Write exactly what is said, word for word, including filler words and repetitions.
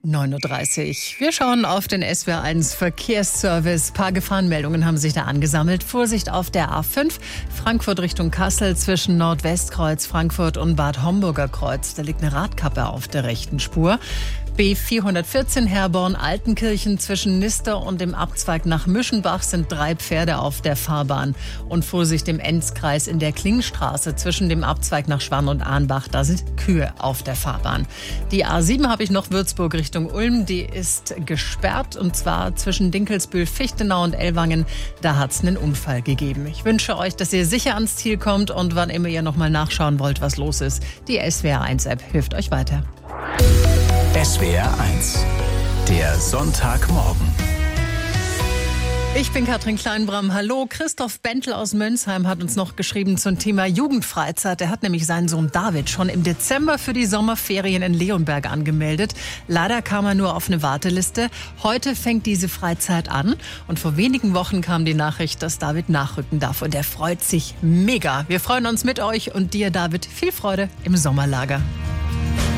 neun Uhr dreißig. Wir schauen auf den S W R eins Verkehrsservice. Ein paar Gefahrenmeldungen haben sich da angesammelt. Vorsicht auf der A fünf, Frankfurt Richtung Kassel zwischen Nordwestkreuz, Frankfurt und Bad Homburger Kreuz. Da liegt eine Radkappe auf der rechten Spur. B vierhundertvierzehn Herborn-Altenkirchen zwischen Nister und dem Abzweig nach Müschenbach sind drei Pferde auf der Fahrbahn. Und Vorsicht im Enzkreis in der Klingstraße zwischen dem Abzweig nach Schwann und Ahnbach, da sind Kühe auf der Fahrbahn. Die A sieben habe ich noch Würzburg Richtung Ulm, die ist gesperrt und zwar zwischen Dinkelsbühl, Fichtenau und Ellwangen. Da hat es einen Unfall gegeben. Ich wünsche euch, dass ihr sicher ans Ziel kommt und wann immer ihr nochmal nachschauen wollt, was los ist. Die S W R eins App hilft euch weiter. S W R eins, der Sonntagmorgen. Ich bin Katrin Kleinbram. Hallo. Christoph Bentel aus Mönsheim hat uns noch geschrieben zum Thema Jugendfreizeit. Er hat nämlich seinen Sohn David schon im Dezember für die Sommerferien in Leonberg angemeldet. Leider kam er nur auf eine Warteliste. Heute fängt diese Freizeit an und vor wenigen Wochen kam die Nachricht, dass David nachrücken darf und er freut sich mega. Wir freuen uns mit euch und dir, David, viel Freude im Sommerlager.